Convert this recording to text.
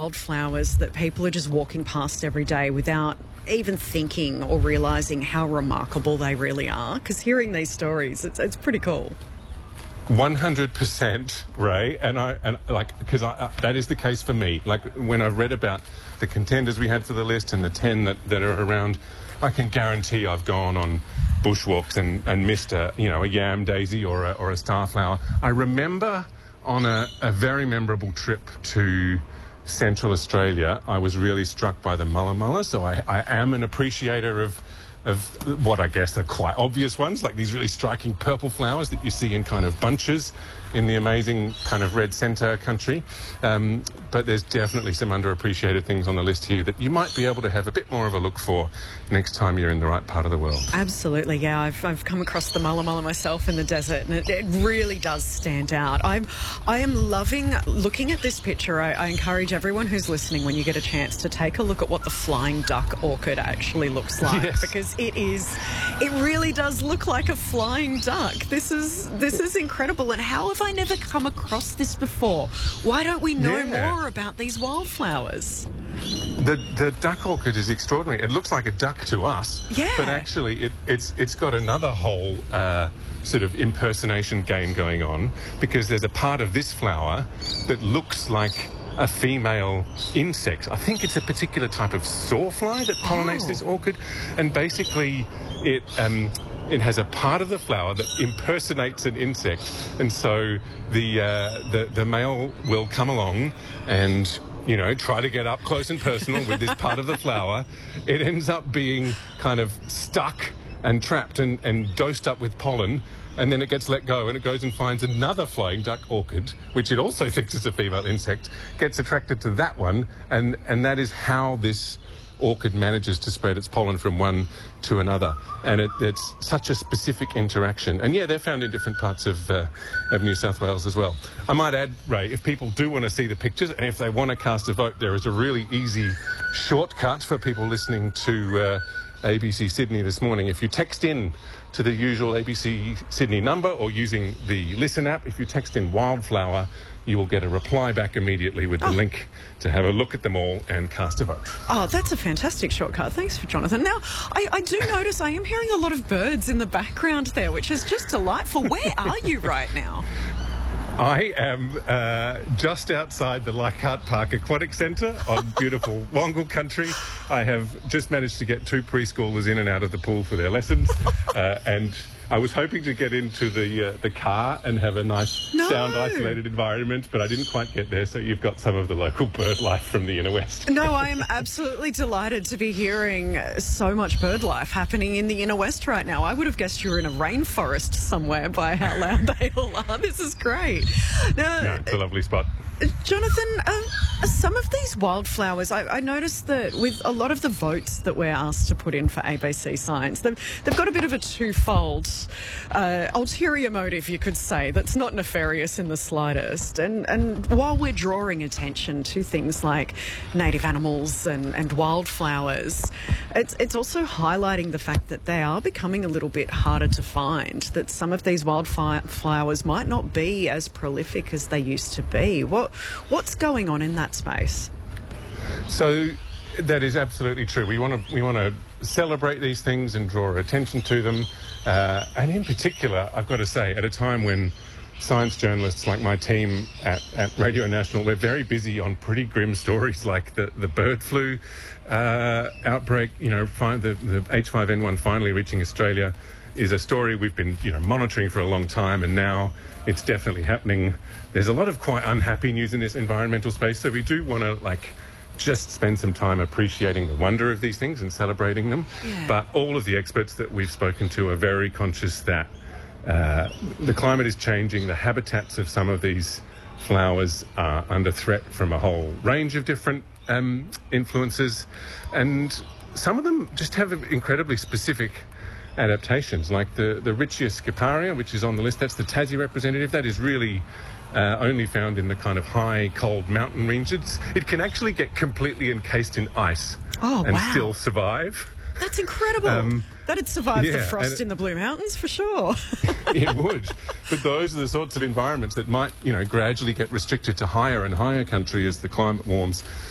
wildflowers that people are just walking past every day without even thinking or realising how remarkable they really are? Because hearing these stories, it's pretty cool. 100%, Ray, because that is the case for me. Like, when I've read about the contenders we had for the list and the 10 that are around, I can guarantee I've gone on bushwalks and missed a yam daisy or a starflower. I remember on a very memorable trip to Central Australia, I was really struck by the mulla mulla, so I am an appreciator of what I guess are quite obvious ones, like these really striking purple flowers that you see in kind of bunches in the amazing kind of red centre country. But there's definitely some underappreciated things on the list here that you might be able to have a bit more of a look for next time you're in the right part of the world. Absolutely, yeah. I've come across the mulla mulla myself in the desert, and it really does stand out. I am loving looking at this picture. I encourage everyone who's listening, when you get a chance, to take a look at what the flying duck orchid actually looks like. Yes. Because it really does look like a flying duck. This is incredible. And how have I never come across this before? Why don't we know more about these wildflowers? The duck orchid is extraordinary. It looks like a duck to us, but actually it's got another whole sort of impersonation game going on, because there's a part of this flower that looks like a female insect. I think it's a particular type of sawfly that pollinates this orchid, and basically it has a part of the flower that impersonates an insect, and so the male will come along and try to get up close and personal with this part of the flower. It ends up being kind of stuck and trapped and dosed up with pollen, and then it gets let go and it goes and finds another flying duck orchid, which it also thinks is a female insect, gets attracted to that one, and that is how this orchid manages to spread its pollen from one to another. And it's such a specific interaction. And they're found in different parts of New South Wales as well. I might add, Ray, if people do want to see the pictures and if they want to cast a vote, there is a really easy shortcut for people listening to ABC Sydney this morning. If you text in to the usual ABC Sydney number, or using the Listen app, if you text in wildflower, you will get a reply back immediately with the link to have a look at them all and cast a vote. Oh, that's a fantastic shortcut. Thanks for Jonathan. Now, I do notice I am hearing a lot of birds in the background there, which is just delightful. Where are you right now? I am just outside the Leichhardt Park Aquatic Centre on beautiful Wongal country. I have just managed to get 2 preschoolers in and out of the pool for their lessons, and I was hoping to get into the car and have a nice sound-isolated environment, but I didn't quite get there, so you've got some of the local bird life from the inner west. No, I am absolutely delighted to be hearing so much bird life happening in the inner west right now. I would have guessed you were in a rainforest somewhere by how loud they all are. This is great. No, it's a lovely spot. Jonathan, some of these wildflowers, I noticed that with a lot of the votes that we're asked to put in for ABC Science, they've got a bit of a twofold ulterior motive, you could say, that's not nefarious in the slightest. And while we're drawing attention to things like native animals and wildflowers, it's also highlighting the fact that they are becoming a little bit harder to find, that some of these wildflowers might not be as prolific as they used to be. What's going on in that space? So that is absolutely true. We want to celebrate these things and draw attention to them. And in particular, I've got to say, at a time when science journalists like my team at Radio National, we're very busy on pretty grim stories like the bird flu outbreak, the H5N1 finally reaching Australia, is a story we've been monitoring for a long time, and now it's definitely happening. There's a lot of quite unhappy news in this environmental space, so we do want to just spend some time appreciating the wonder of these things and celebrating them. But all of the experts that we've spoken to are very conscious that the climate is changing. The habitats of some of these flowers are under threat from a whole range of different influences, and some of them just have incredibly specific adaptations, like the Richia sciparia, which is on the list. That's the Tassie representative. That is really only found in the kind of high, cold mountain regions. It can actually get completely encased in ice and still survive. That's incredible. That'd survive the frost in the Blue Mountains for sure. It would. But those are the sorts of environments that might, gradually get restricted to higher and higher country as the climate warms.